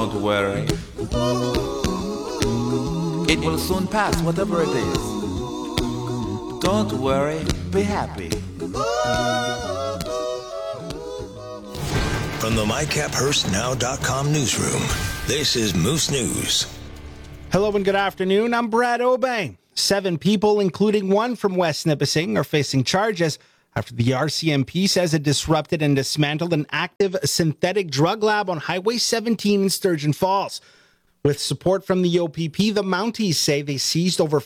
Don't worry. It will soon pass, whatever it is. Don't worry, be happy. From the MyCapHurstNow.com newsroom, this is Moose News. Hello and good afternoon. I'm Brad Obey. 7 people, including one from West Nipissing, are facing charges after the RCMP says it disrupted and dismantled an active synthetic drug lab on Highway 17 in Sturgeon Falls. With support from the OPP, the Mounties say they seized over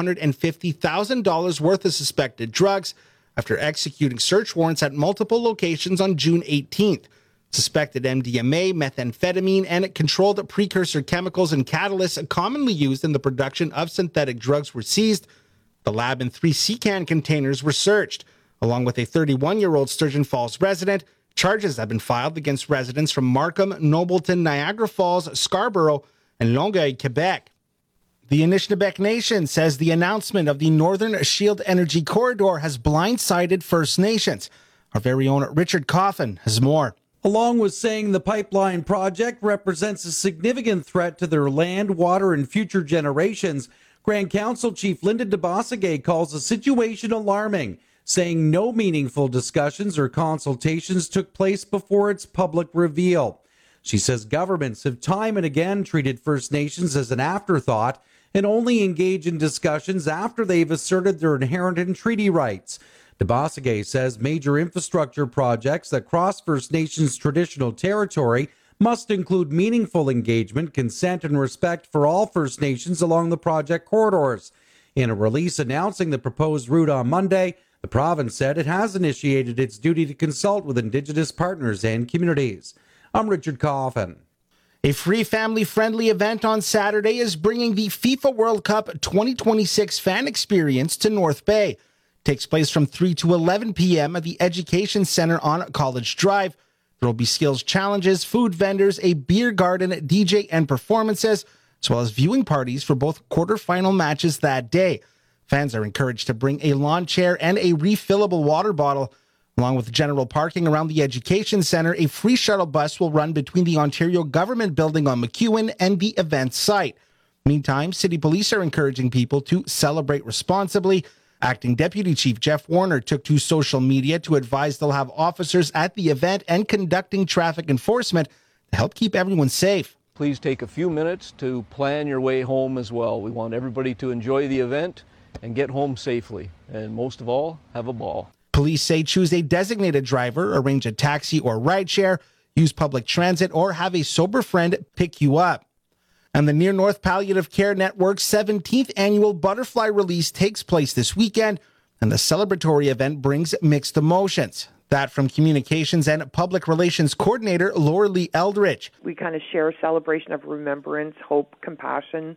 $550,000 worth of suspected drugs after executing search warrants at multiple locations on June 18th. Suspected MDMA, methamphetamine, and controlled precursor chemicals and catalysts commonly used in the production of synthetic drugs were seized. The lab and 3 Seacan containers were searched. Along with a 31-year-old Sturgeon Falls resident, charges have been filed against residents from Markham, Nobleton, Niagara Falls, Scarborough, and Longueuil, Quebec. The Anishinaabe Nation says the announcement of the Northern Shield Energy Corridor has blindsided First Nations. Our very own Richard Coffin has more. Along with saying the pipeline project represents a significant threat to their land, water, and future generations, Grand Council Chief Linda DeBossegay calls the situation alarming, saying no meaningful discussions or consultations took place before its public reveal. She says governments have time and again treated First Nations as an afterthought and only engage in discussions after they've asserted their inherent and treaty rights. DeBossegay says major infrastructure projects that cross First Nations traditional territory must include meaningful engagement, consent, and respect for all First Nations along the project corridors. In a release announcing the proposed route on Monday, the province said it has initiated its duty to consult with Indigenous partners and communities. I'm Richard Coffin. A free family-friendly event on Saturday is bringing the FIFA World Cup 2026 fan experience to North Bay. Takes place from 3 to 11 p.m. at the Education Center on College Drive. There will be skills challenges, food vendors, a beer garden, DJ, and performances, as well as viewing parties for both quarterfinal matches that day. Fans are encouraged to bring a lawn chair and a refillable water bottle. Along with general parking around the Education Center, a free shuttle bus will run between the Ontario Government Building on McEwen and the event site. Meantime, City Police are encouraging people to celebrate responsibly. Acting Deputy Chief Jeff Warner took to social media to advise they'll have officers at the event and conducting traffic enforcement to help keep everyone safe. Please take a few minutes to plan your way home as well. We want everybody to enjoy the event and get home safely. And most of all, have a ball. Police say choose a designated driver, arrange a taxi or rideshare, use public transit, or have a sober friend pick you up. And the Near North Palliative Care Network's 17th annual Butterfly Release takes place this weekend, and the celebratory event brings mixed emotions. That from Communications and Public Relations Coordinator Laura Lee Eldridge. We kind of share a celebration of remembrance, hope, compassion.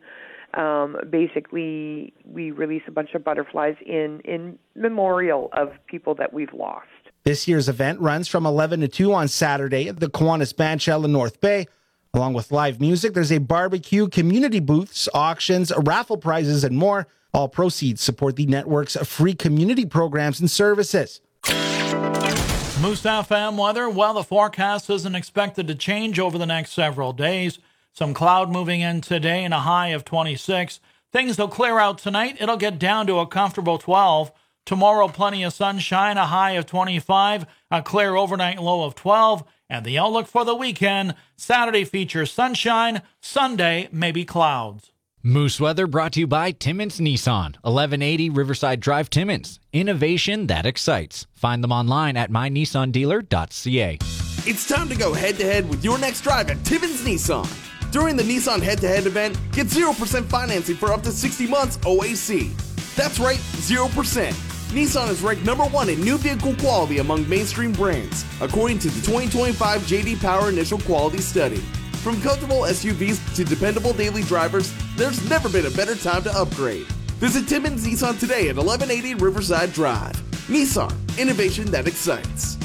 Basically, we release a bunch of butterflies in memorial of people that we've lost. This year's event runs from 11 to 2 on Saturday at the Kiwanis Bandshell in North Bay. Along with live music, there's a barbecue, community booths, auctions, raffle prizes, and more. All proceeds support the network's free community programs and services. Moose FM weather. Well, the forecast isn't expected to change over the next several days. Some cloud moving in today and a high of 26. Things will clear out tonight. It'll get down to a comfortable 12. Tomorrow, plenty of sunshine, a high of 25, a clear overnight low of 12. And the outlook for the weekend, Saturday features sunshine, Sunday maybe clouds. Moose weather brought to you by Timmins Nissan, 1180 Riverside Drive, Timmins. Innovation that excites. Find them online at mynissandealer.ca. It's time to go head-to-head with your next drive at Timmins Nissan. During the Nissan head-to-head event, get 0% financing for up to 60 months OAC. That's right, 0%. Nissan is ranked #1 in new vehicle quality among mainstream brands, according to the 2025 J.D. Power Initial Quality Study. From comfortable SUVs to dependable daily drivers, there's never been a better time to upgrade. Visit Timmins Nissan today at 1180 Riverside Drive. Nissan, innovation that excites.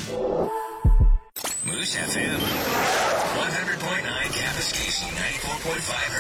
Moose FM, 100.9 Kapuskasing, 94.5